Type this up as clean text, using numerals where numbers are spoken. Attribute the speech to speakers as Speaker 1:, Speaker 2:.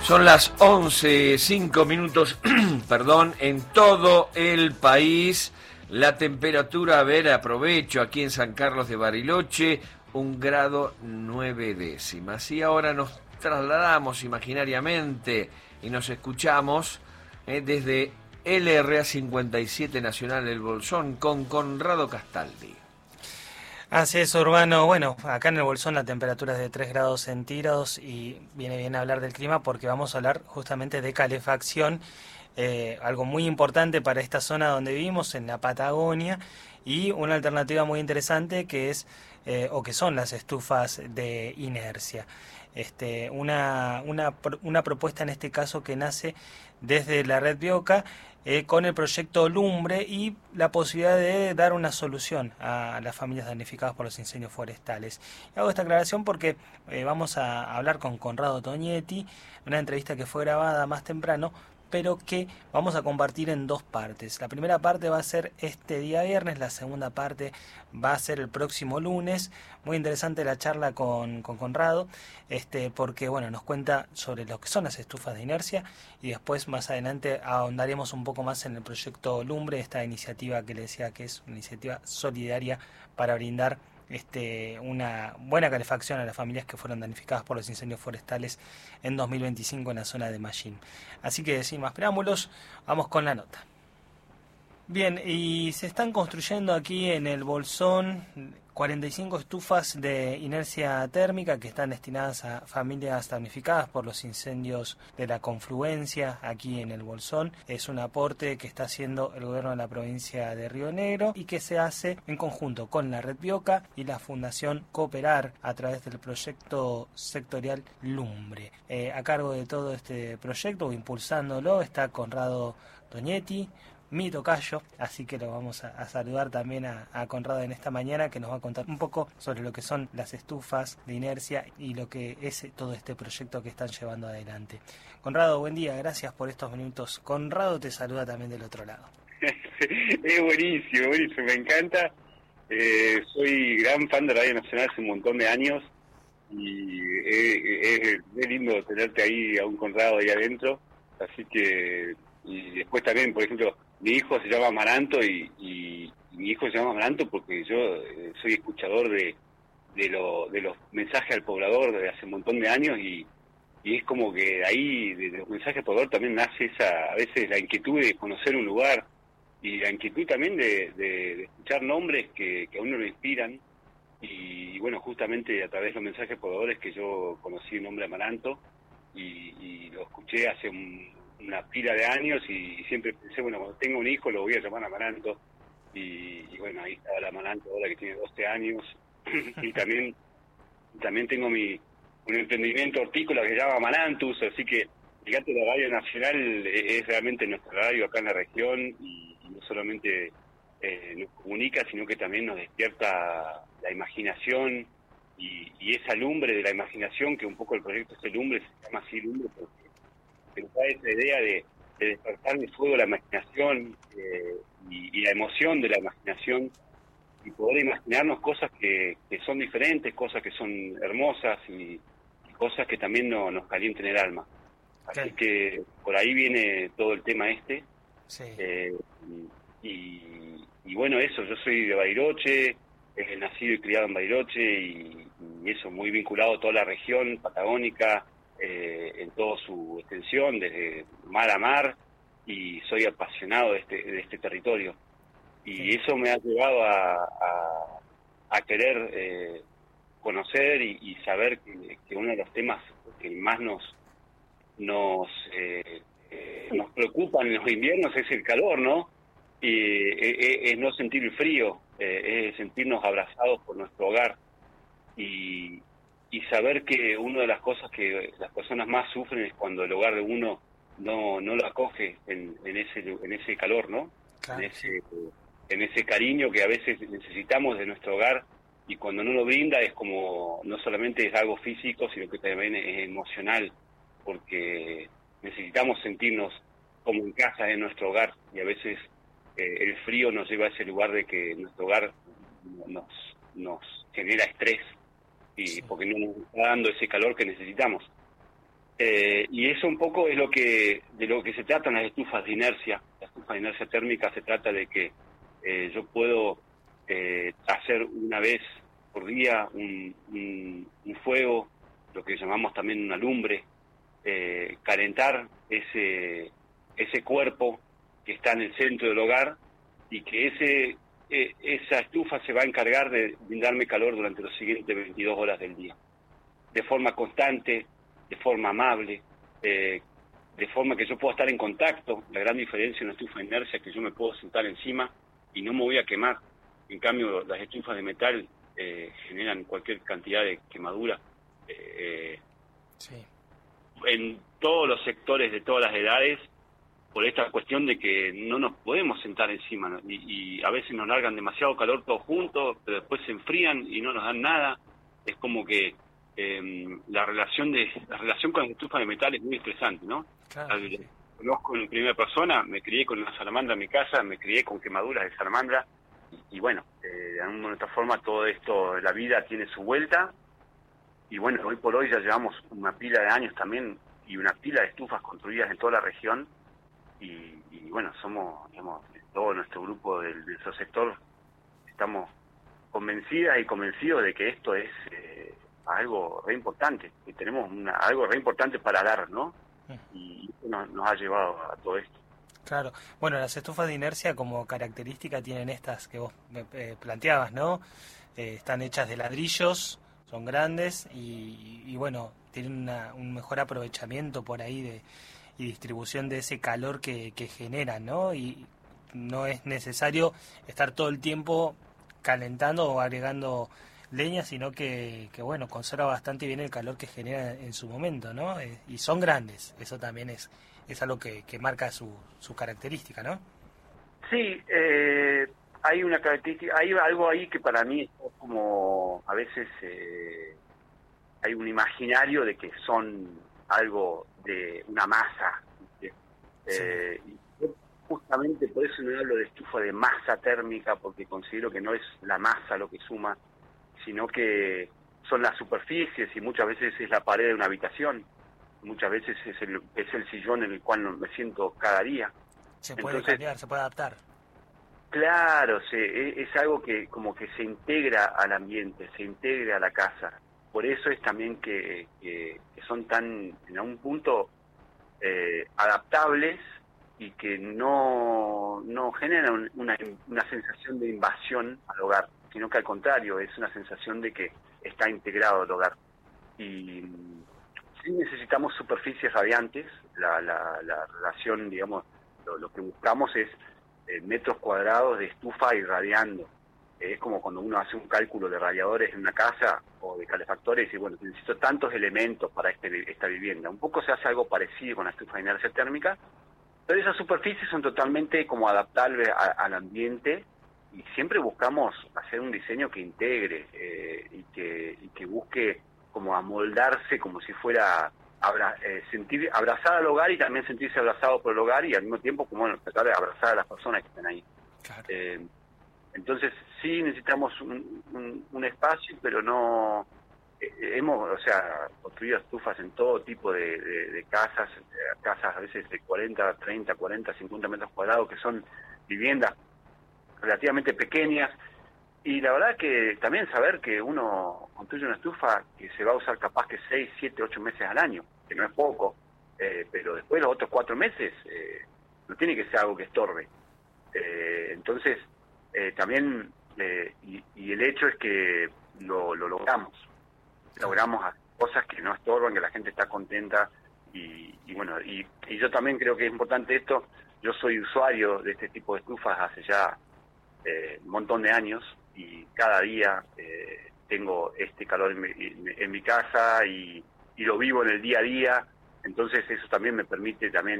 Speaker 1: Son las 11:05, perdón, en todo el país. La temperatura, a ver, aprovecho, aquí en San Carlos de Bariloche, 1,9 grados. Y ahora nos trasladamos imaginariamente y nos escuchamos desde LRA 57 Nacional El Bolsón con Conrado Castaldi.
Speaker 2: Así es, Urbano. Bueno, acá en el Bolsón la temperatura es de 3 grados centígrados y viene bien hablar del clima porque vamos a hablar justamente de calefacción, algo muy importante para esta zona donde vivimos, en la Patagonia, y una alternativa muy interesante que es, o que son las estufas de inercia. Una propuesta en este caso que nace desde la red Bioca, con el proyecto Lumbre y la posibilidad de dar una solución a las familias damnificadas por los incendios forestales. Y hago esta aclaración porque vamos a hablar con Conrado Tonietti, una entrevista que fue grabada más temprano, pero que vamos a compartir en dos partes. La primera parte va a ser este día viernes, la segunda parte va a ser el próximo lunes. Muy interesante la charla con Conrado, porque bueno, nos cuenta sobre lo que son las estufas de inercia y después más adelante ahondaremos un poco más en el proyecto Lumbre, esta iniciativa que le decía que es una iniciativa solidaria para brindar una buena calefacción a las familias que fueron damnificadas por los incendios forestales en 2025 en la zona de Mallín. Así que sin más preámbulos, vamos con la nota. Bien, y se están construyendo aquí en el Bolsón 45 estufas de inercia térmica que están destinadas a familias damnificadas por los incendios de la confluencia aquí en el Bolsón. Es un aporte que está haciendo el gobierno de la provincia de Río Negro y que se hace en conjunto con la red Bioca y la Fundación Cooperar a través del proyecto sectorial Lumbre. A cargo de todo este proyecto o impulsándolo está Conrado Tonietti, mi tocayo, así que lo vamos a saludar también a Conrado en esta mañana, que nos va a contar un poco sobre lo que son las estufas de inercia y lo que es todo este proyecto que están llevando adelante. Conrado, buen día, gracias por estos minutos. Conrado te saluda también del otro lado.
Speaker 3: Es buenísimo, me encanta. Soy gran fan de Radio Nacional hace un montón de años y es lindo tenerte ahí a un Conrado ahí adentro, así que... Y después también, por ejemplo, mi hijo se llama Amaranto y mi hijo se llama Amaranto porque yo soy escuchador de los mensajes al poblador desde hace un montón de años y es como que ahí de los mensajes al poblador también nace a veces la inquietud de conocer un lugar y la inquietud también de escuchar nombres que a uno lo inspiran y bueno, justamente a través de los mensajes al poblador es que yo conocí el nombre Amaranto y lo escuché hace una pila de años y siempre pensé, bueno, cuando tenga un hijo lo voy a llamar Amaranto y bueno, ahí está el Amaranto ahora que tiene 12 años y también tengo un emprendimiento hortícola que se llama Amarantus, así que fíjate, la Radio Nacional es realmente nuestra radio acá en la región y no solamente nos comunica, sino que también nos despierta la imaginación y esa lumbre de la imaginación, que un poco el proyecto es lumbre, se llama así lumbre porque da esa idea de despertar el fuego de la imaginación y la emoción de la imaginación y poder imaginarnos cosas que son diferentes, cosas que son hermosas y cosas que también nos calienten el alma. Así que por ahí viene todo el tema
Speaker 2: Sí.
Speaker 3: Y bueno, eso, yo soy de Bariloche, nacido y criado en Bariloche y eso, muy vinculado a toda la región patagónica, en toda su extensión, desde mar a mar, y soy apasionado de este territorio. Y eso me ha llevado a querer conocer y saber que uno de los temas que más nos preocupan en los inviernos es el calor, ¿no? Y es no sentir el frío, es sentirnos abrazados por nuestro hogar y saber que una de las cosas que las personas más sufren es cuando el hogar de uno no lo acoge en ese calor, ¿no?
Speaker 2: Claro,
Speaker 3: en ese cariño que a veces necesitamos de nuestro hogar y cuando no lo brinda es como, no solamente es algo físico, sino que también es emocional, porque necesitamos sentirnos como en casa en nuestro hogar y a veces el frío nos lleva a ese lugar de que nuestro hogar nos genera estrés y porque no nos está dando ese calor que necesitamos. Y eso un poco es de lo que se tratan las estufas de inercia. La estufa de inercia térmica se trata de que yo puedo hacer una vez por día un fuego, lo que llamamos también una lumbre, calentar ese cuerpo que está en el centro del hogar, y que esa estufa se va a encargar de brindarme calor durante los siguientes 22 horas del día, de forma constante, de forma amable, de forma que yo pueda estar en contacto. La gran diferencia en una estufa de inercia es que yo me puedo sentar encima y no me voy a quemar. En cambio, las estufas de metal generan cualquier cantidad de quemadura.
Speaker 2: Sí.
Speaker 3: En todos los sectores de todas las edades, por esta cuestión de que no nos podemos sentar encima, ¿no? Y a veces nos largan demasiado calor todos juntos, pero después se enfrían y no nos dan nada. Es como que la relación con la estufa de metal es muy estresante, ¿no?
Speaker 2: Claro.
Speaker 3: Conozco en primera persona, me crié con una salamandra en mi casa, me crié con quemaduras de salamandra, y bueno, de alguna u otra forma todo esto, la vida tiene su vuelta, y bueno, hoy por hoy ya llevamos una pila de años también, y una pila de estufas construidas en toda la región, y bueno, somos, digamos, todo nuestro grupo del nuestro sector, estamos convencidas y convencidos de que esto es algo re importante, que tenemos algo re importante para dar, ¿no? Y eso nos ha llevado a todo esto.
Speaker 2: Claro. Bueno, las estufas de inercia como característica tienen estas que vos planteabas, ¿no? Están hechas de ladrillos, son grandes y bueno, tienen un mejor aprovechamiento por ahí y distribución de ese calor que generan, ¿no? Y no es necesario estar todo el tiempo calentando o agregando leña, sino que bueno, conserva bastante bien el calor que genera en su momento, ¿no? Y son grandes, eso también es algo que marca su característica, ¿no?
Speaker 3: Sí, hay una característica, hay algo ahí que para mí es como, a veces hay un imaginario de que son algo de una masa, ¿sí? Y yo justamente por eso no hablo de estufa de masa térmica, porque considero que no es la masa lo que suma, sino que son las superficies, y muchas veces es la pared de una habitación, muchas veces es el sillón en el cual me siento cada día.
Speaker 2: Se puede cambiar, se puede adaptar.
Speaker 3: Claro, es algo que como que se integra al ambiente, se integra a la casa. Por eso es también que son tan, en algún punto, adaptables, y que no generan una sensación de invasión al hogar, sino que al contrario, es una sensación de que está integrado al hogar. Y sí necesitamos superficies radiantes, la relación, digamos, lo que buscamos es metros cuadrados de estufa irradiando. Es como cuando uno hace un cálculo de radiadores en una casa o de calefactores y dice, bueno, necesito tantos elementos para esta vivienda. Un poco se hace algo parecido con la estufa de inercia térmica, pero esas superficies son totalmente como adaptables al ambiente, y siempre buscamos hacer un diseño que integre y que busque como amoldarse como si fuera sentir abrazar al hogar y también sentirse abrazado por el hogar, y al mismo tiempo como tratar de abrazar a las personas que están ahí.
Speaker 2: Claro.
Speaker 3: Entonces sí necesitamos un espacio, pero no hemos, construido estufas en todo tipo de casas a veces de 40, 30, 40, 50 metros cuadrados, que son viviendas relativamente pequeñas, y la verdad que también saber que uno construye una estufa que se va a usar capaz que 6, 7, 8 meses al año, que no es poco, pero después los otros 4 meses no tiene que ser algo que estorbe. Entonces también y el hecho es que lo logramos hacer cosas que no estorban, que la gente está contenta, y bueno, y yo también creo que es importante esto. Yo soy usuario de este tipo de estufas hace ya un montón de años, y cada día tengo este calor en mi casa, y lo vivo en el día a día. Entonces eso también me permite también